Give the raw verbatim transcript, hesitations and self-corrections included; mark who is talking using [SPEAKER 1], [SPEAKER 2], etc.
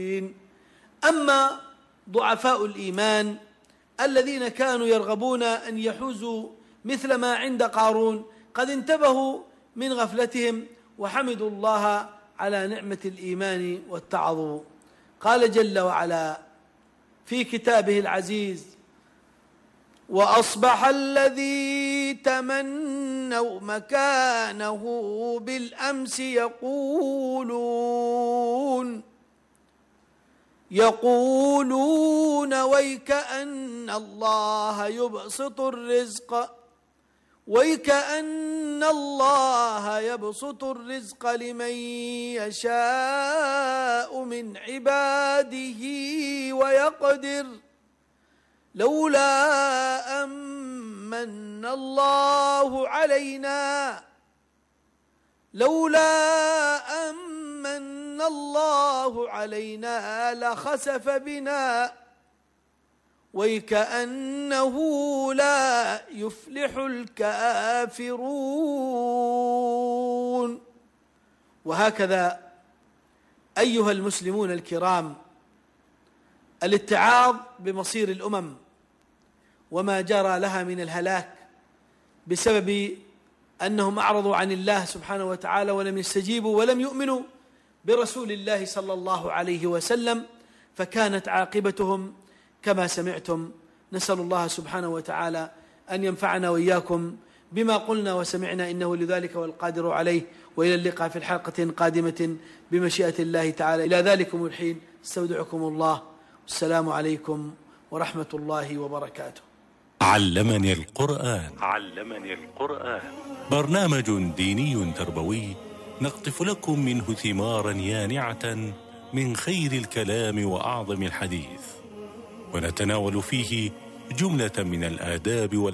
[SPEAKER 1] أما ضعفاء الإيمان الذين كانوا يرغبون أن يحوزوا مثل ما عند قارون قد انتبهوا من غفلتهم وحمدوا الله على نعمة الإيمان واتعظوا. قال جل وعلا في كتابه العزيز: وأصبح الذي تمنوا مكانه بالأمس يقولون يقولون ويكأن الله يبسط الرزق ويكأن الله يبسط الرزق لمن يشاء من عباده ويقدر لولا أمن الله علينا لولا أمن الله علينا لخسف بنا ويكأنه لا يفلح الكافرون. وهكذا أيها المسلمون الكرام، الاتعاظ بمصير الأمم وما جرى لها من الهلاك بسبب أنهم أعرضوا عن الله سبحانه وتعالى ولم يستجيبوا ولم يؤمنوا برسول الله صلى الله عليه وسلم، فكانت عاقبتهم كما سمعتم. نسأل الله سبحانه وتعالى أن ينفعنا وإياكم بما قلنا وسمعنا، إنه لذلك والقادر عليه. وإلى اللقاء في الحلقة قادمة بمشيئة الله تعالى. إلى ذلكم الحين استودعكم الله، والسلام عليكم ورحمة الله وبركاته.
[SPEAKER 2] علمني القرآن علمني القرآن برنامج ديني تربوي نقطف لكم منه ثمارا يانعة من خير الكلام وأعظم الحديث، ونتناول فيه جملة من الآداب